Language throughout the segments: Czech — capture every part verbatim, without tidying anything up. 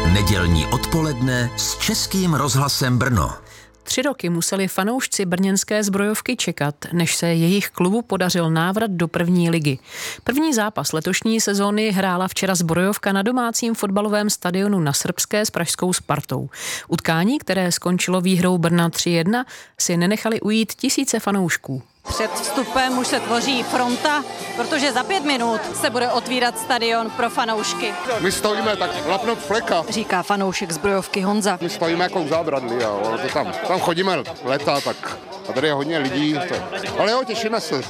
Nedělní odpoledne s Českým rozhlasem Brno. Tři roky museli fanoušci brněnské Zbrojovky čekat, než se jejich klubu podařil návrat do první ligy. První zápas letošní sezóny hrála včera Zbrojovka na domácím fotbalovém stadionu na Srbské s pražskou Spartou. Utkání, které skončilo výhrou Brna tři jedna, si nenechali ujít tisíce fanoušků. Před vstupem už se tvoří fronta, protože za pět minut se bude otvírat stadion pro fanoušky. My stojíme tak lapnout fleka. Říká fanoušek Zbrojovky Honza. My stojíme jako u zábradlí, ale to tam, tam chodíme leta, tak a tady je hodně lidí. To. Ale jo, těšíme se.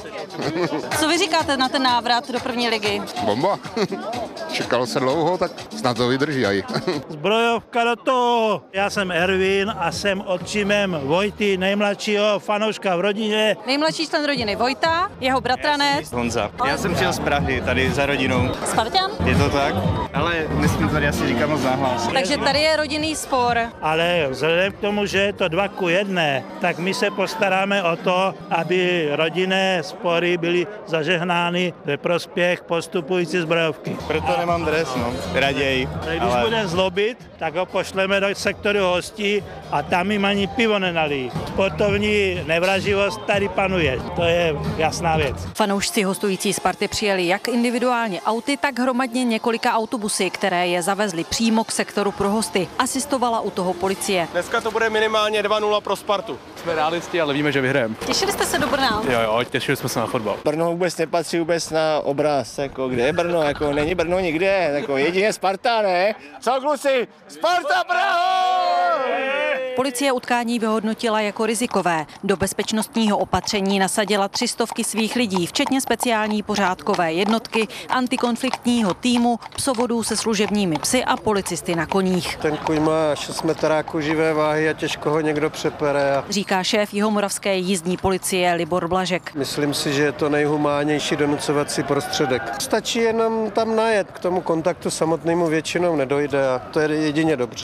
Co vy říkáte na ten návrat do první ligy? Bomba. Čekalo se dlouho, tak snad to vydrží aj. Zbrojovka do toho. Já jsem Ervin a jsem otčimem Vojty, nejmladšího fanouška v rodině. Nejmladší člen rodiny Vojta, jeho bratranec. Honza. Já jsem přijel z Prahy, tady za rodinou. Spartan? Je to tak? Ale nesmím tady asi říkat moc nahlas. Takže tady je rodinný spor. Ale vzhledem k tomu, že je to dva ku jedné, tak my se postaráme o to, aby rodinné spory byly zažehnány ve prospěch postupující Zbrojovky. Proto nemám dres, no. Raději. Když ale... bude zlobit, tak ho pošleme do sektoru hostí a tam jim ani pivo nenalí. Sportovní nevraživost tady panuje. To je jasná věc. Fanoušci hostující Sparty přijeli jak individuálně auty, tak hromadně několika autobusy, které je zavezly přímo k sektoru pro hosty. Asistovala u toho policie. Dneska to bude minimálně dva nula pro Spartu. Jsme realisti, ale víme, že vyhrajeme. Těšili jste se do Brna? Jo, jo, těšili jsme se na fotbal. Brno vůbec nepatří vůbec na obraz, jako kde je Brno, jako není Brno nikde, jako jedině Sparta, ne? Co kluci? Sparta Praha! Policie utkání vyhodnotila jako rizikové. Do bezpečnostního opatření nasadila tři stovky svých lidí, včetně speciální pořádkové jednotky, antikonfliktního týmu, psovodů se služebními psy a policisty na koních. Ten kuň má šest metráků živé váhy a těžko ho někdo přepere. A... říká šéf jihomoravské jízdní policie Libor Blažek. Myslím si, že je to nejhumánnější donucovací prostředek. Stačí jenom tam najet, k tomu kontaktu samotnému většinou nedojde a to je jedině dobře.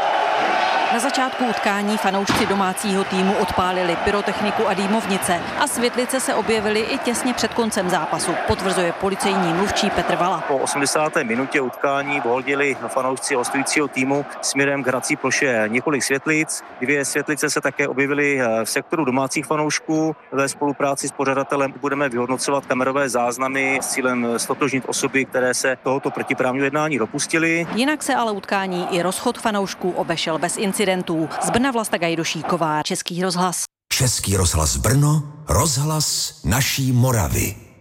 Na začátku utkání fanoušci domácího týmu odpálili pyrotechniku a dýmovnice a světlice se objevily i těsně před koncem zápasu, potvrzuje policejní mluvčí Petr Vala. Po osmdesáté minutě utkání vohodili fanoušci hostujícího týmu směrem k hrací ploše několik světlic. Dvě světlice se také objevily v sektoru domácích fanoušků. Ve spolupráci s pořadatelem budeme vyhodnocovat kamerové záznamy s cílem ztotožnit osoby, které se tohoto protiprávního jednání dopustily. Jinak se ale utkání i rozchod fanoušků obešel bez incidentů. Z Brna Vlasta Gajdošíková, Český rozhlas. Český rozhlas Brno, rozhlas naší Moravy.